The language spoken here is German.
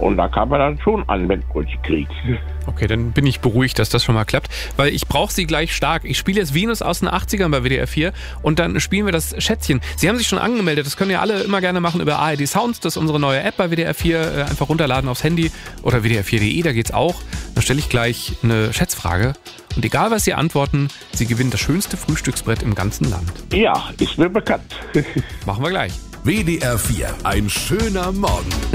Und da kann man dann schon an, wenn Brötchen kriegt. Okay, dann bin ich beruhigt, dass das schon mal klappt, weil ich brauche sie gleich stark. Ich spiele jetzt Venus aus den 80ern bei WDR 4 und dann spielen wir das Schätzchen. Sie haben sich schon angemeldet, das können ja alle immer gerne machen über ARD Sounds, das ist unsere neue App bei WDR 4, einfach runterladen aufs Handy oder WDR4.de, da geht's auch. Dann stelle ich gleich eine Schätzfrage und egal was Sie antworten, Sie gewinnen das schönste Frühstücksbrett im ganzen Land. Ja, ist mir bekannt. Machen wir gleich. WDR 4, ein schöner Morgen.